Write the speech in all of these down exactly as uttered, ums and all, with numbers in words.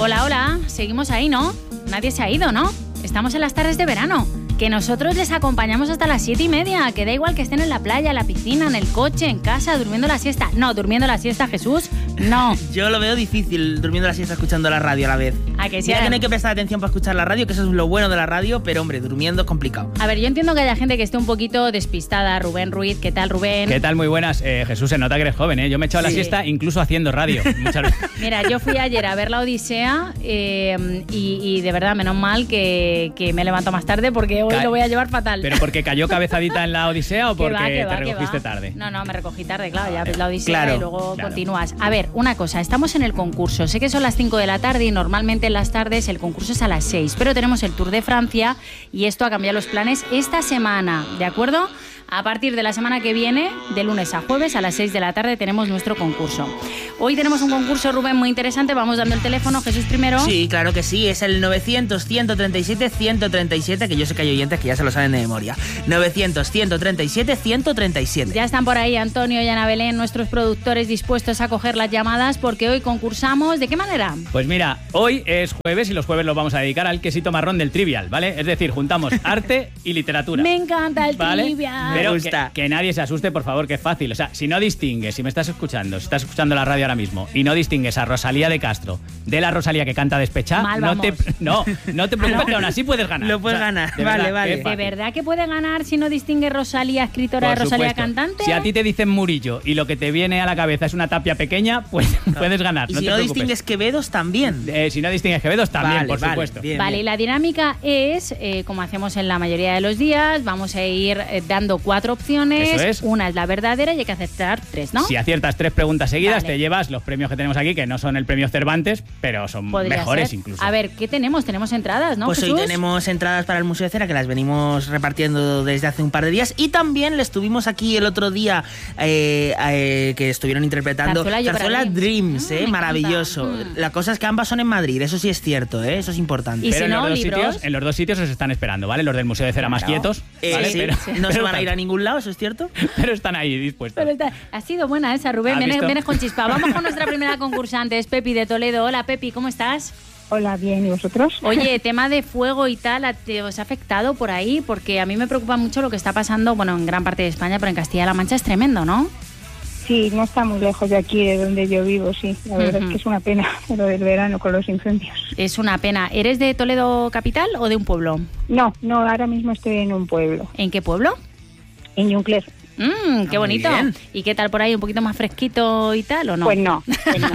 Hola, hola, seguimos ahí, ¿no? Nadie se ha ido, ¿no? Estamos en las tardes de verano, que nosotros les acompañamos hasta las siete y media, que da igual que estén en la playa, en la piscina, en el coche, en casa, durmiendo la siesta. No, durmiendo la siesta, Jesús, no. Yo lo veo difícil, durmiendo la siesta, escuchando la radio a la vez. ¿A que sí? Mira que no hay que prestar atención para escuchar la radio, que eso es lo bueno de la radio, pero hombre, durmiendo es complicado. A ver, yo entiendo que haya gente que esté un poquito despistada. Rubén Ruiz, ¿qué tal, Rubén? ¿Qué tal? Muy buenas. Eh, Jesús, se nota que eres joven, ¿eh? Yo me he echado sí. la siesta incluso haciendo radio. Muchas veces. Mira, yo fui ayer a ver La Odisea eh, y, y de verdad, menos mal que, que me levanto más tarde porque hoy Ca- lo voy a llevar fatal. ¿Pero porque cayó cabezadita en La Odisea o porque va, te va, recogiste va. tarde? No, no, me recogí tarde, claro, ya ves La Odisea claro, y luego claro. continúas. A ver, una cosa, estamos en el concurso. Sé que son las cinco de la tarde y normalmente en las tardes el concurso es a las seis, pero tenemos el Tour de Francia y esto ha cambiado los planes esta semana, ¿de acuerdo? A partir de la semana que viene, de lunes a jueves, a las seis de la tarde, tenemos nuestro concurso. Hoy tenemos un concurso, Rubén, muy interesante. Vamos dando el teléfono. Jesús primero. Sí, claro que sí. Es el novecientos, ciento treinta y siete, ciento treinta y siete, que yo sé que hay oyentes que ya se lo saben de memoria. novecientos, ciento treinta y siete, ciento treinta y siete. Ya están por ahí Antonio y Ana Belén, nuestros productores, dispuestos a coger las llamadas porque hoy concursamos. ¿De qué manera? Pues mira, hoy es jueves y los jueves los vamos a dedicar al quesito marrón del Trivial, ¿vale? Es decir, juntamos arte y literatura. Me encanta el ¿vale? Trivial. Pero Me gusta. Que, que nadie se asuste, por favor, que es fácil. O sea, si no distingues, si me estás escuchando, si estás escuchando la radio ahora mismo y no distingues a Rosalía de Castro de la Rosalía que canta Despechá, Mal no te, vamos. no, no te preocupes, que aún así puedes ganar. Lo puedes O sea, ganar. de Vale, verdad, vale. que es ¿De fácil. verdad que puede ganar si no distingue Rosalía, escritora Por de Rosalía, supuesto. cantante? Si a ti te dicen Murillo y lo que te viene a la cabeza es una tapia pequeña, pues puedes ganar. Y no si te no preocupes. distingues Quevedos, también. Eh, si no distingues Quevedos, también, Vale, por vale, supuesto. bien, Vale, bien. y la dinámica es, eh, como hacemos en la mayoría de los días, vamos a ir eh, dando cuatro opciones. Eso es. Una es la verdadera y hay que acertar tres, ¿no? Si aciertas tres preguntas seguidas, Vale. te llevas los premios que tenemos aquí, que no son el premio Cervantes, pero son Podría mejores ser. incluso. A ver, ¿qué tenemos? Tenemos entradas, ¿no, Pues Jesús? hoy tenemos entradas para el Museo de Cera, que las venimos repartiendo desde hace un par de días. Y también les tuvimos aquí el otro día, eh, eh, que estuvieron interpretando Zarzuela Yo Zarzuela para mí. Dreams, Ah, eh, me maravilloso. encanta. Mm. La cosa es que ambas son en Madrid, eso sí es cierto, eh, eso es importante. Y Pero si en, no, los dos libros. sitios, en los dos sitios os están esperando, ¿vale? Los del Museo de Cera más Claro. quietos, Eh, ¿vale? sí, Pero, no se pero van a ir a están- ningún lado, eso es cierto. pero están ahí dispuestos. Pero está- ha sido buena esa, Rubén. ¿Has Vienes, visto? vienes con chispa. Vamos con nuestra primera concursante, es Pepi de Toledo. Hola, Pepi, ¿cómo estás? Hola, bien, ¿y vosotros? Oye, tema de fuego y tal, ¿a- te- ¿os ha afectado por ahí? Porque a mí me preocupa mucho lo que está pasando, bueno, en gran parte de España, pero en Castilla-La Mancha es tremendo, ¿no? Sí, no está muy lejos de aquí, de donde yo vivo, sí. La verdad Ujú. es que es una pena lo del verano con los incendios. Es una pena. ¿Eres de Toledo capital o de un pueblo? No, no, ahora mismo estoy en un pueblo, ¿En qué pueblo? en Yuncler. Mmm, qué Ah, muy bonito. bien. ¿Y qué tal por ahí? ¿Un poquito más fresquito y tal o no? Pues no. Pues no.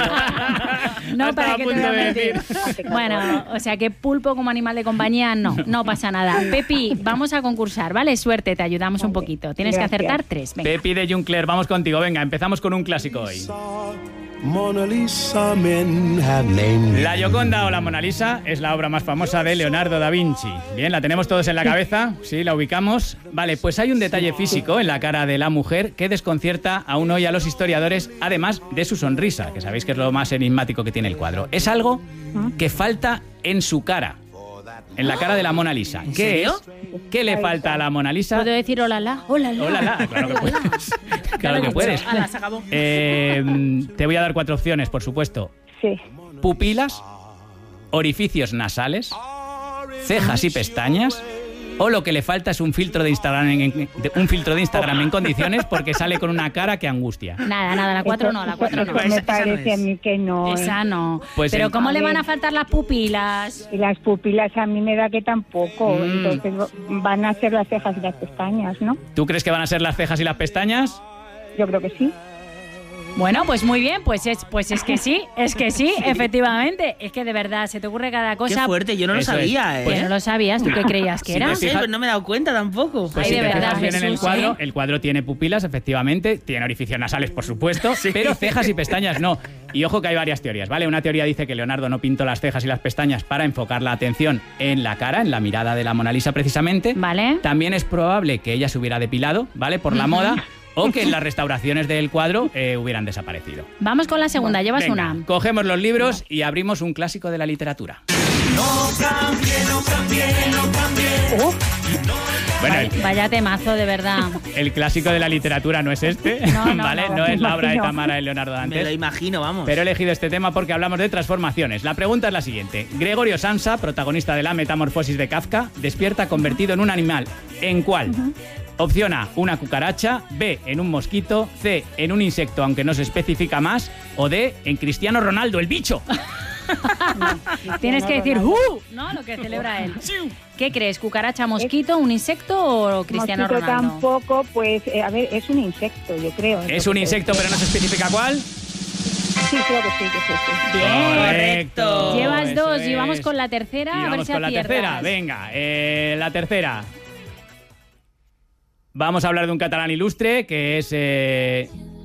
No, Estaba para a que te punto voy a de mentir. decir. Bueno, o sea que pulpo como animal de compañía, no, no pasa nada. Pepi, vamos a concursar, ¿vale? Suerte, te ayudamos un Vale, poquito. Tienes gracias. que acertar tres. Venga. Pepi de Juncler, vamos contigo. Venga, empezamos con un clásico hoy. Mona Lisa, men have named La Gioconda o la Mona Lisa es la obra más famosa de Leonardo da Vinci. Bien, la tenemos todos en la cabeza, sí, la ubicamos. Vale, pues hay un detalle físico en la cara de la mujer que desconcierta aún hoy a los historiadores, además de su sonrisa, que sabéis que es lo más enigmático que tiene el cuadro. Es algo que falta en su cara, en la cara de la Mona Lisa. ¿Qué serio? es? ¿Qué le falta a la Mona Lisa? ¿Puedo decir hola, la? Hola, la. Hola, la, claro que puedes. Claro que puedes. Ala, se acabó. Eh, te voy a dar cuatro opciones, por supuesto. Sí. Pupilas, orificios nasales, cejas y pestañas, o lo que le falta es un filtro de Instagram en, en- de- un filtro de Instagram en condiciones porque sale con una cara que angustia. Nada, nada, la cuatro no, la cuatro no. Eso Esa- me esa no parece es. a mí que no. ¿eh? Esa no. Pues Pero en- ¿cómo A le van ver. a faltar las pupilas? Y las pupilas a mí me da que tampoco. Mm. Entonces van a ser las cejas y las pestañas, ¿no? ¿Tú crees que van a ser las cejas y las pestañas? Yo creo que sí. Bueno, pues muy bien, pues es, pues es que sí, es que sí, efectivamente. Es que de verdad, se te ocurre cada Qué cosa. fuerte, yo no lo Eso sabía, es. ¿eh? Pues no lo sabías, ¿tú qué creías que Si era? No te sé, fijas- pues no me he dado cuenta tampoco. Pues Ay, si de te verdad, fijas bien en el Jesús, cuadro, ¿eh? el cuadro tiene pupilas, efectivamente, tiene orificios nasales, por supuesto, pero cejas y pestañas no. Y ojo que hay varias teorías, ¿vale? Una teoría dice que Leonardo no pintó las cejas y las pestañas para enfocar la atención en la cara, en la mirada de la Mona Lisa precisamente. Vale. También es probable que ella se hubiera depilado, ¿vale? Por la moda, o que en las restauraciones del cuadro eh, hubieran desaparecido. Vamos con la segunda, llevas Venga, una. cogemos los libros y abrimos un clásico de la literatura. Oh, Bueno, vaya, el, vaya temazo, de verdad. el clásico de la literatura no es este, No, no, ¿vale? no, No, me es la obra de imagino. Tamara y Leonardo Dantes. Me lo imagino, vamos. Pero he elegido este tema porque hablamos de transformaciones. La pregunta es la siguiente. Gregorio Samsa, protagonista de la metamorfosis de Kafka, despierta convertido en un animal. ¿En cuál? Uh-huh. Opción A, una cucaracha. B, en un mosquito. C, en un insecto, aunque no se especifica más. O D, en Cristiano Ronaldo, el bicho. No, tienes que decir ¡uh! ¿No? Lo que celebra él. ¿Qué crees? ¿Cucaracha, mosquito, un insecto o Cristiano mosquito Ronaldo? Tampoco, pues, eh, a ver, es un insecto, yo creo. Es un insecto, pero no se especifica cuál. Sí, creo que sí, que sí, sí. Bien. Correcto. Llevas Eso dos y es. vamos con la tercera. Y a ver vamos si con la aciertas. tercera. Venga, eh, la tercera. Vamos a hablar de un catalán ilustre que es eh,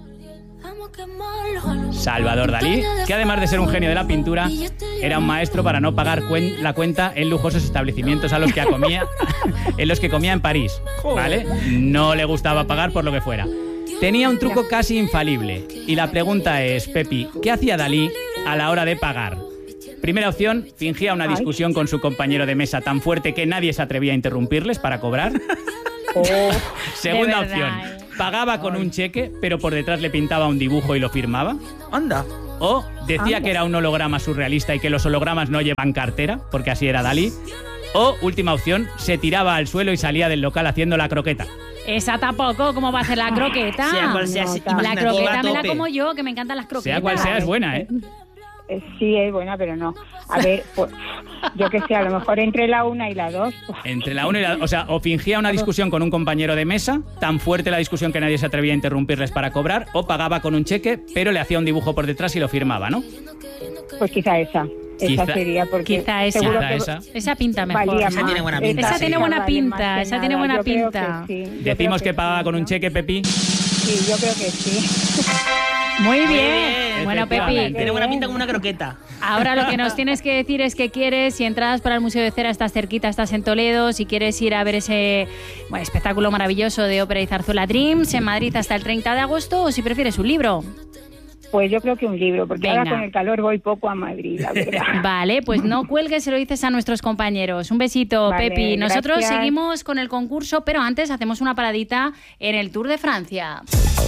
Salvador Dalí, que además de ser un genio de la pintura, era un maestro para no pagar cuen- la cuenta en lujosos establecimientos a los que comía, en los que comía en París, ¿vale? No le gustaba pagar por lo que fuera. Tenía un truco casi infalible. Y la pregunta es, Pepi, ¿qué hacía Dalí a la hora de pagar? Primera opción, fingía una discusión con su compañero de mesa tan fuerte que nadie se atrevía a interrumpirles para cobrar. Oh, Segunda de verdad, opción, eh. pagaba con un cheque, pero por detrás le pintaba un dibujo y lo firmaba. Anda. O decía Anda. que era un holograma surrealista y que los hologramas no llevan cartera, porque así era Dalí. O, última opción, se tiraba al suelo y salía del local haciendo la croqueta. Esa tampoco, ¿cómo va a ser la croqueta? Sea cual sea, No, si- la La imaginativa croqueta a me la tope. como yo, que me encantan las croquetas. Sea cual sea, es buena, ¿eh? eh, sí, es buena, pero no. A ver, pues, yo que sé, a lo mejor entre la una y la dos. Pues, Entre la una y la... O sea, o fingía una discusión con un compañero de mesa, tan fuerte la discusión que nadie se atrevía a interrumpirles para cobrar, o pagaba con un cheque, pero le hacía un dibujo por detrás y lo firmaba, ¿no? pues quizá esa. Esa Quizá- sería porque Quizá esa. seguro Quizá que esa. Esa pinta mejor. valía Esa más. tiene buena pinta, Esa sí. tiene buena vale pinta, más que esa tiene nada. buena Yo creo pinta. que sí, yo Decimos creo que pagaba sí, con un ¿no? cheque, Pepi. Sí, yo creo que sí. Muy bien. bien, Bueno, Pepi, efectivamente. Tiene buena pinta como una croqueta. ahora lo que nos tienes que decir es que quieres, si entras para el Museo de Cera, estás cerquita, estás en Toledo, si quieres ir a ver ese bueno, espectáculo maravilloso de ópera y zarzuela Dreams en Madrid hasta el treinta de agosto, o si prefieres un libro. Pues yo creo que un libro, porque Venga. ahora con el calor voy poco a Madrid, la verdad. Vale, pues no cuelgues, se lo dices a nuestros compañeros. Un besito, Vale, Pepi. Nosotros gracias. seguimos con el concurso, pero antes hacemos una paradita en el Tour de Francia.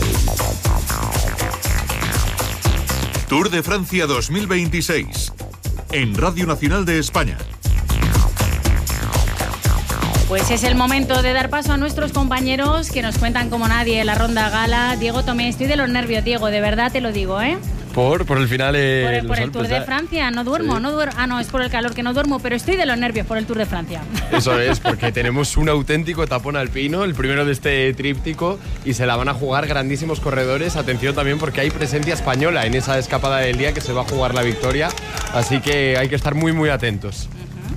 Tour de Francia dos mil veintiséis. En Radio Nacional de España. Pues es el momento de dar paso a nuestros compañeros que nos cuentan como nadie la ronda gala. Diego Tomé, estoy de los nervios, Diego, de verdad te lo digo, ¿eh? Por, por el final. Eh, Por el, por los el Tour Alpes, de ya. Francia, no duermo, Sí. no duermo. Ah, no, es por el calor que no duermo, pero estoy de los nervios por el Tour de Francia. Eso es, porque tenemos un auténtico tapón alpino, el primero de este tríptico, y se la van a jugar grandísimos corredores. Atención también porque hay presencia española en esa escapada del día que se va a jugar la victoria, así que hay que estar muy muy atentos.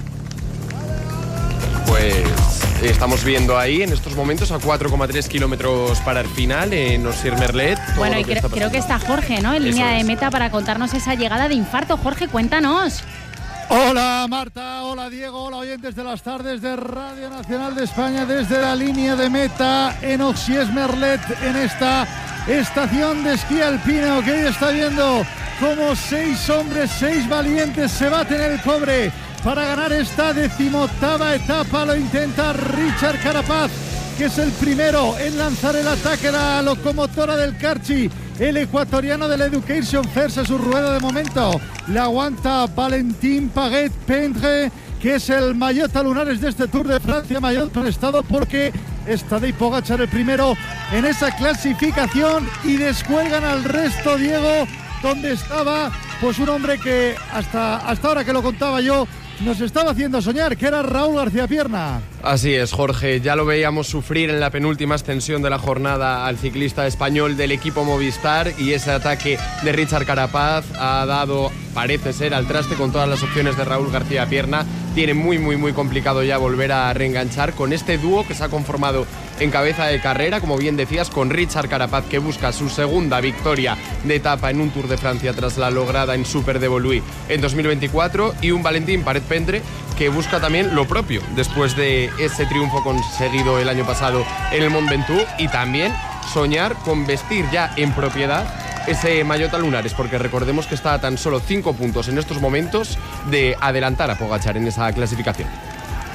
Pues estamos viendo ahí en estos momentos a cuatro coma tres kilómetros para el final en Ossier-Merlet. todo Bueno, lo y que cre- está creo que pasando. está Jorge, ¿no? En Eso línea de es. meta para contarnos esa llegada de infarto. Jorge, cuéntanos. Hola Marta, hola Diego, hola oyentes de las tardes de Radio Nacional de España desde la línea de meta en Ossier-Merlet, en esta estación de esquí alpino que hoy está viendo como seis hombres, seis valientes se baten el cobre para ganar esta decimoctava etapa. Lo intenta Richard Carapaz, que es el primero en lanzar el ataque a la locomotora del Carchi. El ecuatoriano del Education First a su rueda de momento. Le aguanta Valentín Paget-Pendre, que es el maillot a lunares de este Tour de Francia, maillot prestado porque está Tadej Pogačar el primero en esa clasificación y descuelgan al resto, Diego, donde estaba pues un hombre que hasta, hasta ahora que lo contaba yo nos estaba haciendo soñar, que era Raúl García Pierna. Así es, Jorge. Ya lo veíamos sufrir en la penúltima ascensión de la jornada al ciclista español del equipo Movistar, y ese ataque de Richard Carapaz ha dado, parece ser, al traste con todas las opciones de Raúl García Pierna. Tiene muy, muy, muy complicado ya volver a reenganchar con este dúo que se ha conformado en cabeza de carrera, como bien decías, con Richard Carapaz, que busca su segunda victoria de etapa en un Tour de Francia tras la lograda en Super de Voluí en dos mil veinticuatro, y un Valentín Paget-Pendre que busca también lo propio después de ese triunfo conseguido el año pasado en el Mont Ventoux, y también soñar con vestir ya en propiedad ese maillot a lunares, porque recordemos que está a tan solo cinco puntos en estos momentos de adelantar a Pogačar en esa clasificación.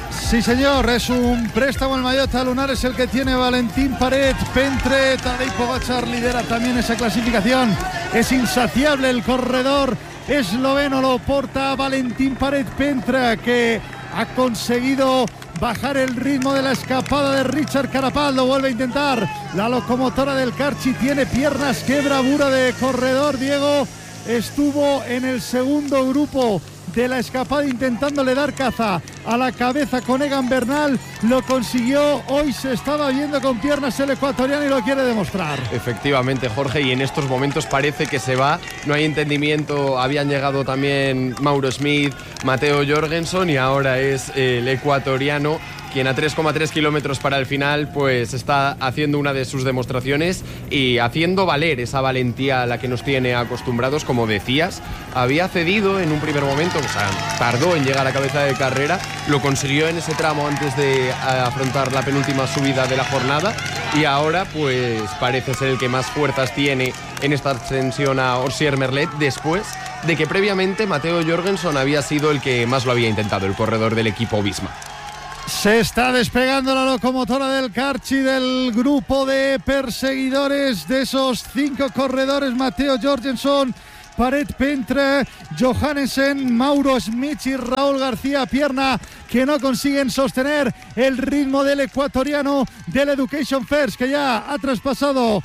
Sí, señor, es un préstamo el Mallota Lunar, es el que tiene Valentín Paret Pentre. Tadej Pogačar lidera también esa clasificación. Es insaciable el corredor esloveno, lo porta Valentín Paret Pentre, que ha conseguido bajar el ritmo de la escapada de Richard Carapaz. Lo vuelve a intentar la locomotora del Carchi, tiene piernas, qué bravura de corredor. Diego estuvo en el segundo grupo de la escapada intentándole dar caza a la cabeza con Egan Bernal, lo consiguió. Hoy se estaba viendo con piernas el ecuatoriano y lo quiere demostrar. Efectivamente, Jorge, y en estos momentos parece que se va, no hay entendimiento. Habían llegado también Mauro Smith, Matteo Jorgensen, y ahora es el ecuatoriano quien a tres coma tres kilómetros para el final pues está haciendo una de sus demostraciones y haciendo valer esa valentía a la que nos tiene acostumbrados. Como decías, había cedido en un primer momento, o sea, tardó en llegar a cabeza de carrera, lo consiguió en ese tramo antes de afrontar la penúltima subida de la jornada, y ahora pues parece ser el que más fuerzas tiene en esta ascensión a Orsier Merlet, después de que previamente Matteo Jorgensen había sido el que más lo había intentado, el corredor del equipo Visma. Se está despegando la locomotora del Carchi del grupo de perseguidores de esos cinco corredores: Matteo Jorgensen, Paret Pentre, Johannesen, Mauro Smith y Raúl García Pierna, que no consiguen sostener el ritmo del ecuatoriano del Education First, que ya ha traspasado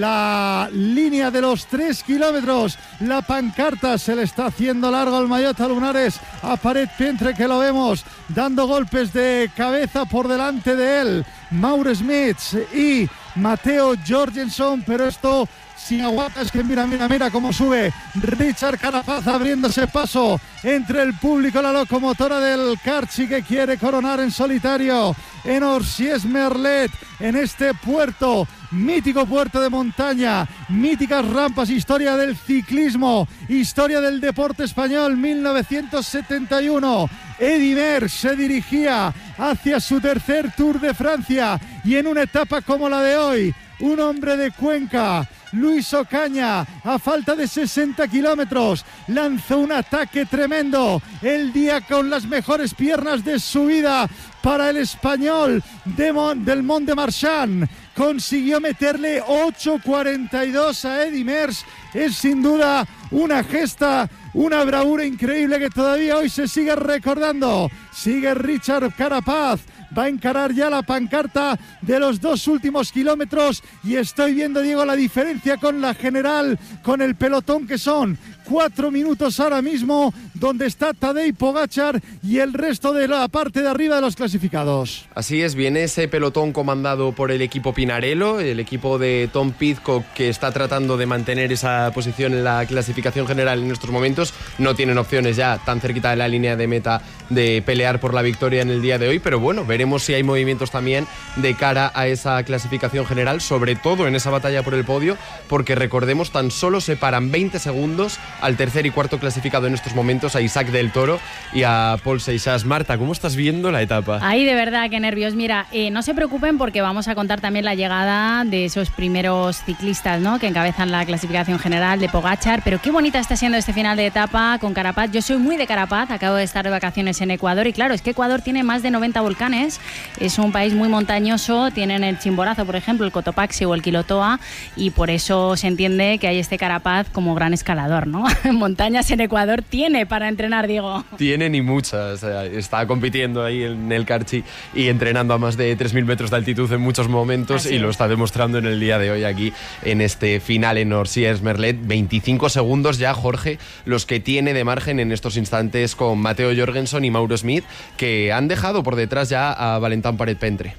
la línea de los tres kilómetros. La pancarta se le está haciendo largo al Mallota Lunares, a Paret Pentre, que lo vemos dando golpes de cabeza por delante de él, Mauro Smith y Matteo Jorgensen, pero esto sin aguanta. Es que mira, mira, mira cómo sube Richard Carapaz, abriéndose paso entre el público, la locomotora del Carchi, que quiere coronar en solitario en Orsies Merlet, en este puerto, mítico puerto de montaña, míticas rampas, historia del ciclismo, historia del deporte español. Mil novecientos setenta y uno, Eddy Merckx se dirigía hacia su tercer Tour de Francia, y en una etapa como la de hoy, un hombre de Cuenca, Luis Ocaña, a falta de sesenta kilómetros, lanzó un ataque tremendo. El día con las mejores piernas de su vida para el español de Mon, del Mont de Marsan. Consiguió meterle ocho cuarenta y dos a Eddy Merckx. Es sin duda una gesta, una bravura increíble que todavía hoy se sigue recordando. Sigue Richard Carapaz, va a encarar ya la pancarta de los dos últimos kilómetros, y estoy viendo, Diego, la diferencia con la general, con el pelotón, que son cuatro minutos ahora mismo, donde está Tadej Pogačar y el resto de la parte de arriba de los clasificados. Así es, viene ese pelotón comandado por el equipo Pinarello, el equipo de Tom Pidcock, que está tratando de mantener esa posición en la clasificación general en estos momentos. No tienen opciones ya tan cerquita de la línea de meta de pelear por la victoria en el día de hoy, pero bueno, veremos si hay movimientos también de cara a esa clasificación general, sobre todo en esa batalla por el podio, porque recordemos, tan solo separan veinte segundos al tercer y cuarto clasificado en estos momentos, a Isaac del Toro y a Paul Seixas. Marta, ¿cómo estás viendo la etapa? Ay, de verdad, qué nervios. Mira, eh, no se preocupen, porque vamos a contar también la llegada de esos primeros ciclistas, ¿no?, que encabezan la clasificación general, de Pogačar, pero qué bonita está siendo este final de etapa con Carapaz. Yo soy muy de Carapaz, acabo de estar de vacaciones en Ecuador, y claro, es que Ecuador tiene más de noventa volcanes, es un país muy montañoso, tienen el Chimborazo, por ejemplo, el Cotopaxi o el Quilotoa, y por eso se entiende que hay este Carapaz como gran escalador, ¿no? Montañas en Ecuador tiene para entrenar, Diego. Tienen y muchas. O sea, está compitiendo ahí en el Carchi y entrenando a más de tres mil metros de altitud en muchos momentos. Así y es. Lo está demostrando en el día de hoy aquí en este final en Orsies Merlet. veinticinco segundos ya, Jorge, los que tiene de margen en estos instantes con Matteo Jorgensen y Mauro Smith, que han dejado por detrás ya a Valentín Paret Pentre.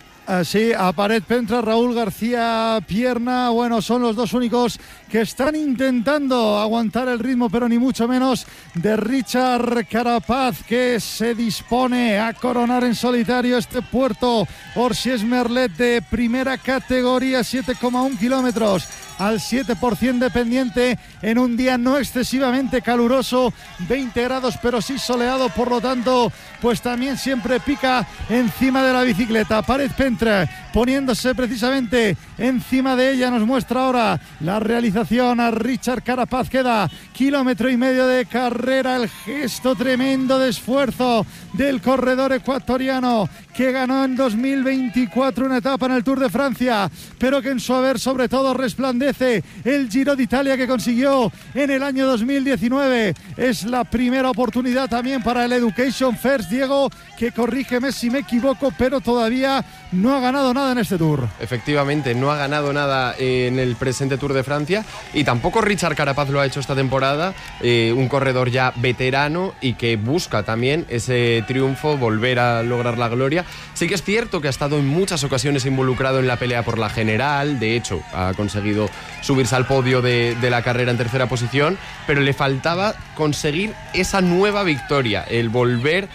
Sí, a Paret Pentre, Raúl García Pierna, bueno, son los dos únicos que están intentando aguantar el ritmo, pero ni mucho menos de Richard Carapaz, que se dispone a coronar en solitario este puerto Orsies Merlet de primera categoría, siete coma uno kilómetros. al siete por ciento de pendiente en un día no excesivamente caluroso, veinte grados pero sí soleado, por lo tanto pues también siempre pica encima de la bicicleta. Paret Pentre poniéndose precisamente encima de ella, nos muestra ahora la realización a Richard Carapaz. Queda kilómetro y medio de carrera, el gesto tremendo de esfuerzo del corredor ecuatoriano que ganó en dos mil veinticuatro una etapa en el Tour de Francia, pero que en su haber sobre todo resplandece el Giro de Italia que consiguió en el año dos mil diecinueve. Es la primera oportunidad también para el Education First, Diego, que corrígeme si me equivoco, pero todavía no ha ganado nada en este Tour. Efectivamente, no ha ganado nada en el presente Tour de Francia y tampoco Richard Carapaz lo ha hecho esta temporada, eh, un corredor ya veterano y que busca también ese triunfo, volver a lograr la gloria. Sí que es cierto que ha estado en muchas ocasiones involucrado en la pelea por la general, de hecho ha conseguido subirse al podio de, de la carrera en tercera posición, pero le faltaba conseguir esa nueva victoria, el volver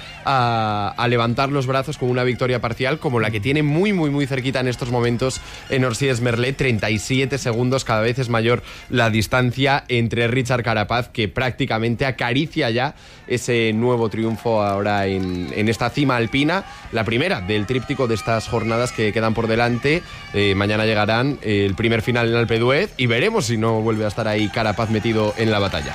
a, a levantar los brazos con una victoria parcial como la que tiene muy muy muy cerquita en estos momentos en Orsières-Merlet. Treinta y siete segundos, cada vez es mayor la distancia entre Richard Carapaz, que prácticamente acaricia ya ese nuevo triunfo ahora en, en esta cima alpina, la primera del tríptico de estas jornadas que quedan por delante. Eh, mañana llegarán el primer final en Alpe d'Huez y veremos si no vuelve a estar ahí Carapaz metido en la batalla.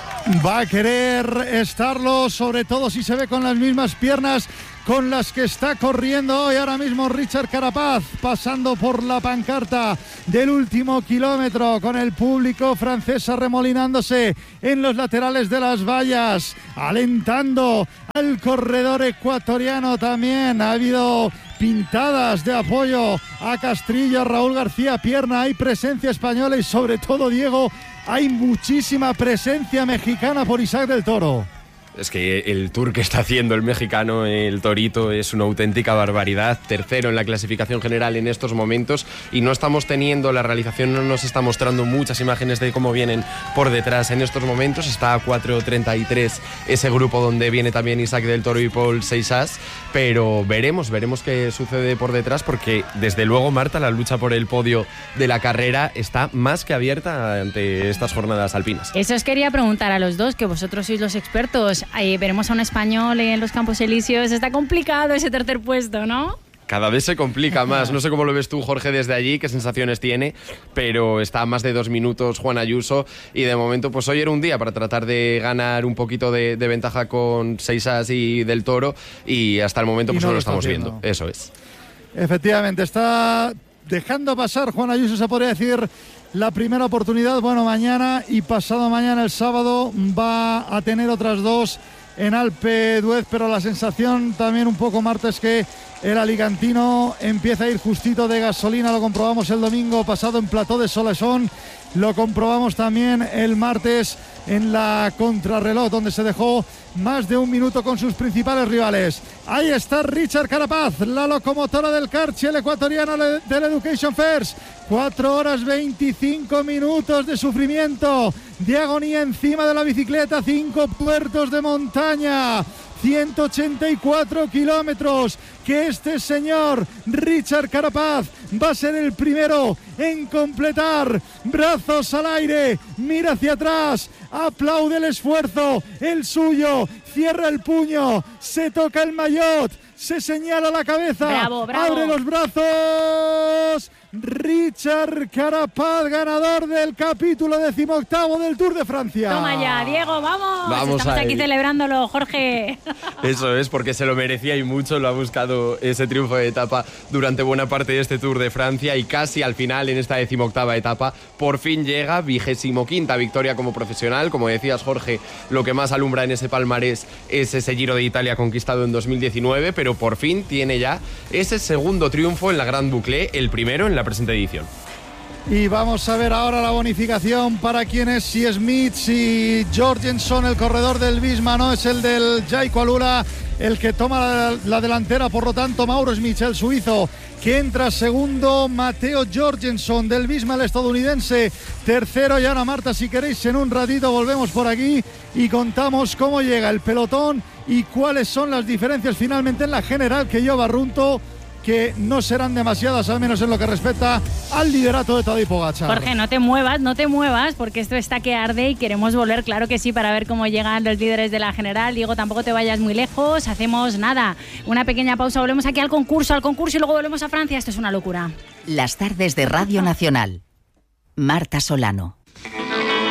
Va a querer estarlo, sobre todo si se ve con las mismas piernas con las que está corriendo hoy ahora mismo Richard Carapaz, pasando por la pancarta del último kilómetro con el público francés arremolinándose en los laterales de las vallas, alentando al corredor ecuatoriano. También ha habido pintadas de apoyo a Castrillo, a Raúl García Pierna. Hay presencia española y sobre todo, Diego, hay muchísima presencia mexicana por Isaac del Toro. Es que el tour que está haciendo el mexicano, el Torito, es una auténtica barbaridad. Tercero en la clasificación general en estos momentos y no estamos teniendo, la realización no nos está mostrando muchas imágenes de cómo vienen por detrás en estos momentos. Está a cuatro treinta y tres ese grupo donde viene también Isaac del Toro y Paul Seixas, pero veremos, veremos qué sucede por detrás, porque desde luego, Marta, la lucha por el podio de la carrera está más que abierta ante estas jornadas alpinas. Eso os quería preguntar a los dos, que vosotros sois los expertos. Ahí veremos a un español en los Campos Elíseos. Está complicado ese tercer puesto, ¿no? Cada vez se complica más. No sé cómo lo ves tú, Jorge, desde allí, qué sensaciones tiene, pero está a más de dos minutos Juan Ayuso y de momento pues hoy era un día para tratar de ganar un poquito de, de ventaja con Seixas y del Toro y hasta el momento pues no, no lo estamos viendo. viendo. Eso es. Efectivamente, está dejando pasar Juan Ayuso, se podría decir, la primera oportunidad. Bueno, mañana y pasado mañana, el sábado, va a tener otras dos en Alpe d'Huez, pero la sensación también un poco, Marta, es que el alicantino empieza a ir justito de gasolina. Lo comprobamos el domingo pasado en Plató de Solesón, lo comprobamos también el martes en la contrarreloj, donde se dejó más de un minuto con sus principales rivales. Ahí está Richard Carapaz, la locomotora del Karchi, el ecuatoriano del Education First. cuatro horas veinticinco minutos de sufrimiento, de agonía encima de la bicicleta, cinco puertos de montaña, ciento ochenta y cuatro kilómetros, que este señor Richard Carapaz va a ser el primero en completar. Brazos al aire, mira hacia atrás, aplaude el esfuerzo, el suyo, cierra el puño, se toca el maillot, se señala la cabeza, bravo, bravo. Abre los brazos. Richard Carapaz, ganador del capítulo decimoctavo del Tour de Francia. Toma ya, Diego, vamos. Vamos Estamos aquí ahí. celebrándolo, Jorge. Eso es, porque se lo merecía y mucho. Lo ha buscado ese triunfo de etapa durante buena parte de este Tour de Francia y casi al final, en esta decimoctava etapa, por fin llega, vigésimo quinta victoria como profesional. Como decías, Jorge, lo que más alumbra en ese palmarés es ese Giro de Italia conquistado en dos mil diecinueve, pero por fin tiene ya ese segundo triunfo en la Grande Boucle, el primero en la presente edición. Y vamos a ver ahora la bonificación para quienes, si Smith, si Jorgensen, el corredor del Visma, no es el del Jayco Alula el que toma la, la delantera, por lo tanto Mauro Smith, el suizo, que entra segundo, Matteo Jorgensen del Visma, el estadounidense, tercero. Y ahora, Marta, si queréis, en un ratito volvemos por aquí y contamos cómo llega el pelotón y cuáles son las diferencias finalmente en la general, que yo barrunto que no serán demasiadas, al menos en lo que respecta al liderato de Tadej Pogačar. Jorge, no te muevas, no te muevas, porque esto está que arde y queremos volver, claro que sí, para ver cómo llegan los líderes de la general. Diego, tampoco te vayas muy lejos, hacemos nada, una pequeña pausa, volvemos aquí al concurso, al concurso y luego volvemos a Francia. Esto es una locura. Las tardes de Radio Nacional. Marta Solano.